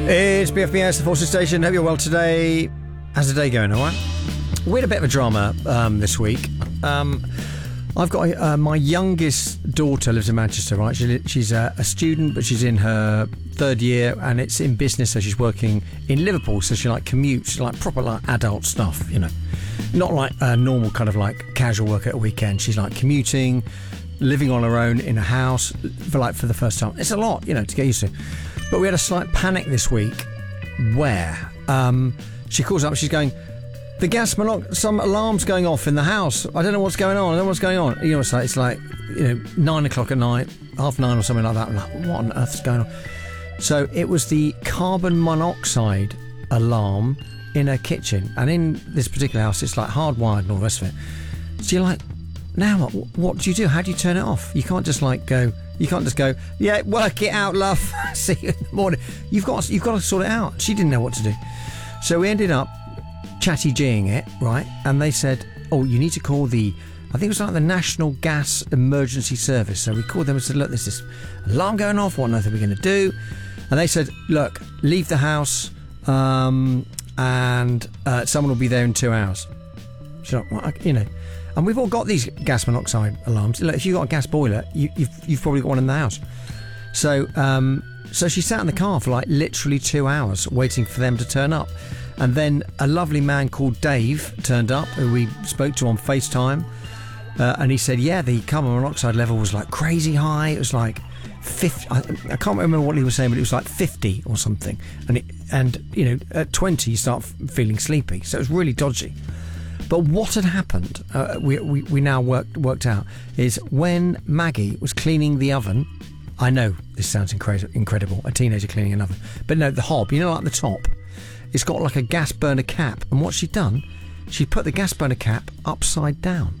It's BFBS, the Forces Station. Hope you're well today. How's the day going, all right? We had a bit of a drama this week. I've got my youngest daughter lives in Manchester, right? She's a student, but she's in her third year, and it's in business, so she's working in Liverpool, so she commutes, proper adult stuff, you know. Not like a normal kind of casual work at a weekend. She's commuting, living on her own in a house for the first time. It's a lot, to get used to. But we had a slight panic this week where she calls up, she's going, some alarm's going off in the house. I don't know what's going on. It's like 9 o'clock at night, 9:30 or something like that. I'm like, what on earth is going on? So it was the carbon monoxide alarm in her kitchen. And in this particular house, it's hardwired and all the rest of it. So you're like, now what do you do? How do you turn it off? You can't just go. You can't just go, yeah, work it out, love. See you in the morning. You've got to sort it out. She didn't know what to do. So we ended up chatty-G'ing it, right? And they said, oh, you need to call I think it was the National Gas Emergency Service. So we called them and said, look, there's this alarm going off. What on earth are we going to do? And they said, look, leave the house and someone will be there in 2 hours. So, and we've all got these gas monoxide alarms. Look, if you've got a gas boiler, you've probably got one in the house. So she sat in the car for literally 2 hours waiting for them to turn up. And then a lovely man called Dave turned up, who we spoke to on FaceTime. And he said, yeah, the carbon monoxide level was crazy high. It was 50. I can't remember what he was saying, but it was 50 or something. And at 20 you start feeling sleepy. So it was really dodgy. But what had happened, we now worked out, is when Maggie was cleaning the oven. I know this sounds incredible, a teenager cleaning an oven. But no, the hob, the top, it's got a gas burner cap. And what she'd done, she put the gas burner cap upside down.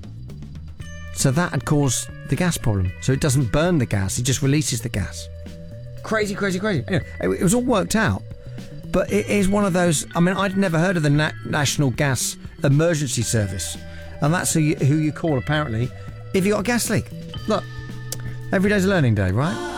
So that had caused the gas problem. So it doesn't burn the gas, it just releases the gas. Crazy. Anyway, it was all worked out. But it is one of those. I'd never heard of the National Gas Emergency Service, and that's who you call apparently if you got a gas leak. Look, every day's a learning day, right?